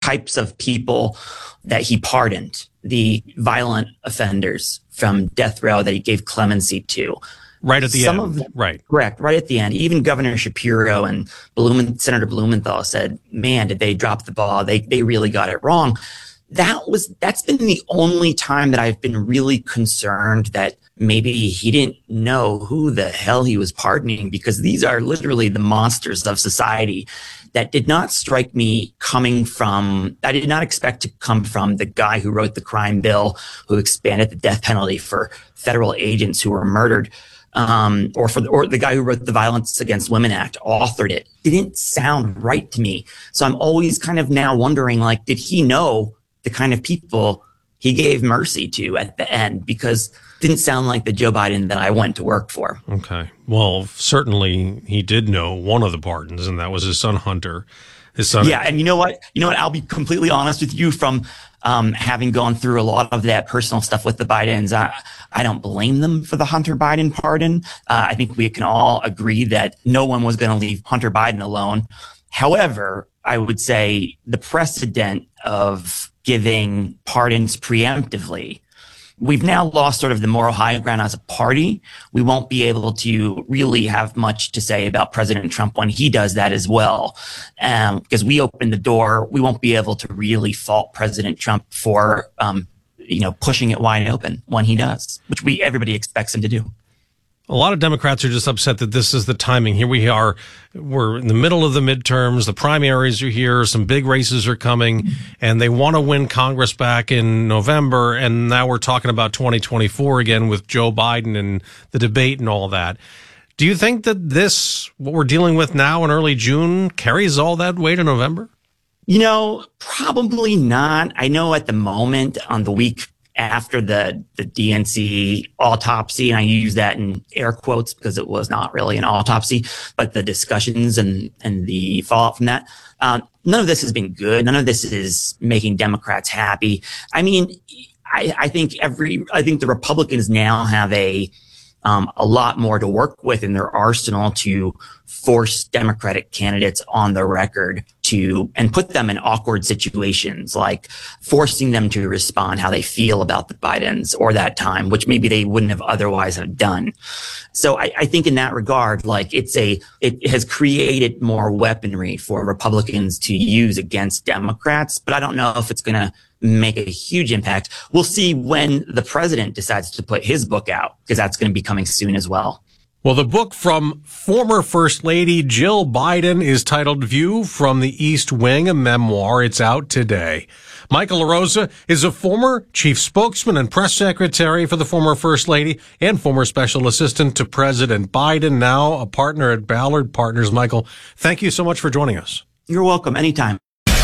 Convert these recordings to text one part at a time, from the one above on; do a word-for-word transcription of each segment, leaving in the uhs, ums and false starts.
types of people that he pardoned, the violent offenders from death row that he gave clemency to. Right at the Some end. Of them, right. Correct. Right at the end. Even Governor Shapiro and Blumen, Senator Blumenthal said, man, did they drop the ball? They they really got it wrong. That was, that's been the only time that I've been really concerned that maybe he didn't know who the hell he was pardoning, because these are literally the monsters of society that did not strike me coming from, I did not expect to come from the guy who wrote the crime bill, who expanded the death penalty for federal agents who were murdered. Um, or for the, or the guy who wrote the Violence Against Women Act, authored it. It didn't sound right to me. So I'm always kind of now wondering, like, did he know the kind of people he gave mercy to at the end? Because it didn't sound like the Joe Biden that I went to work for. Okay. Well, certainly he did know one of the pardons, and that was his son Hunter. His son. Yeah, and you know what? You know what? I'll be completely honest with you, from um, having gone through a lot of that personal stuff with the Bidens. I, I don't blame them for the Hunter Biden pardon. Uh, I think we can all agree that no one was going to leave Hunter Biden alone. However, I would say the precedent of giving pardons preemptively, we've now lost sort of the moral high ground as a party. We won't be able to really have much to say about President Trump when he does that as well. Um, because we opened the door, we won't be able to really fault President Trump for, um, you know, pushing it wide open when he does, which we, everybody expects him to do. A lot of Democrats are just upset that this is the timing. Here we are, we're in the middle of the midterms, the primaries are here, some big races are coming, and they want to win Congress back in November, and now we're talking about twenty twenty-four again with Joe Biden and the debate and all that. Do you think that this, what we're dealing with now in early June, carries all that way to November? You know, probably not. I know at the moment, on the week after the, the D N C autopsy, and I use that in air quotes because it was not really an autopsy, but the discussions and, and the fallout from that, um, none of this has been good. None of this is making Democrats happy. I mean, I, I think every, I think the Republicans now have a, um, a lot more to work with in their arsenal to force Democratic candidates on the record to, and put them in awkward situations, like forcing them to respond how they feel about the Bidens or that time, which maybe they wouldn't have otherwise have done. So I, I think in that regard, like it's a, it has created more weaponry for Republicans to use against Democrats, but I don't know if it's going to make a huge impact. We'll see when the president decides to put his book out, because that's going to be coming soon as well. Well, the book from former First Lady Jill Biden is titled View from the East Wing, a memoir. It's out today. Michael LaRosa is a former chief spokesman and press secretary for the former First Lady and former special assistant to President Biden, now a partner at Ballard Partners. Michael, thank you so much for joining us. You're welcome. Anytime.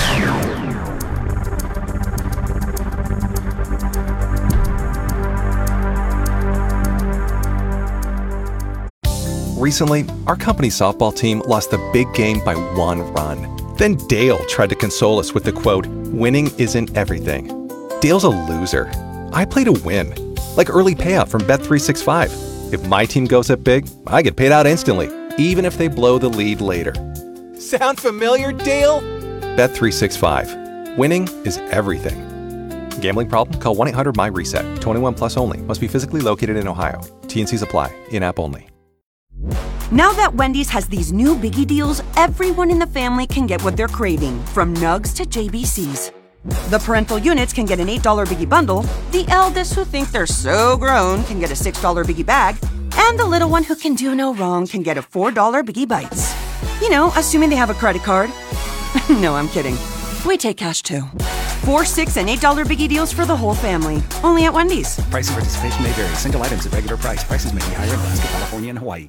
Recently, our company's softball team lost the big game by one run. Then Dale tried to console us with the quote, "Winning isn't everything." Dale's a loser. I play to win. Like early payout from Bet three sixty-five. If my team goes up big, I get paid out instantly, even if they blow the lead later. Sound familiar, Dale? Bet three sixty-five. Winning is everything. Gambling problem? Call one eight hundred M Y reset. twenty-one plus only. Must be physically located in Ohio. T and Cs apply. In-app only. Now that Wendy's has these new biggie deals, everyone in the family can get what they're craving, from nugs to J B Cs. The parental units can get an eight dollar biggie bundle, the eldest who think they're so grown can get a six dollar biggie bag, and the little one who can do no wrong can get a four dollar biggie bites. You know, assuming they have a credit card. No, I'm kidding. We take cash too. Four, six, and eight dollar biggie deals for the whole family. Only at Wendy's. Price and participation may vary. Single items at regular price. Prices may be higher in Alaska, California, and Hawaii.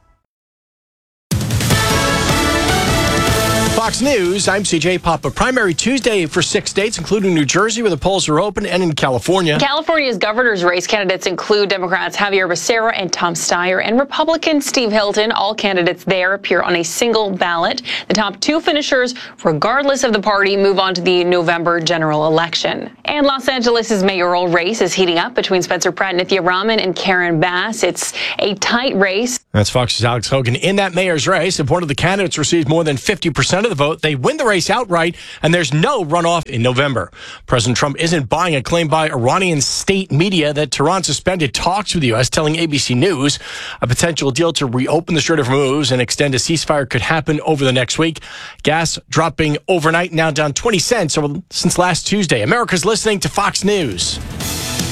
Fox News, I'm C J Papa. Primary Tuesday for six states, including New Jersey, where the polls are open, and in California. California's governor's race candidates include Democrats Javier Becerra and Tom Steyer, and Republican Steve Hilton. All candidates there appear on a single ballot. The top two finishers, regardless of the party, move on to the November general election. And Los Angeles' mayoral race is heating up between Spencer Pratt, Nithya Raman, and Karen Bass. It's a tight race. That's Fox's Alex Hogan. In that mayor's race, if one of the candidates receives more than fifty percent of the the vote, they win the race outright, and there's no runoff in November. President Trump isn't buying a claim by Iranian state media that Tehran suspended talks with the U S, telling A B C News a potential deal to reopen the Strait of Hormuz and extend a ceasefire could happen over the next week. Gas dropping overnight, now down twenty cents since last Tuesday. America's listening to Fox News.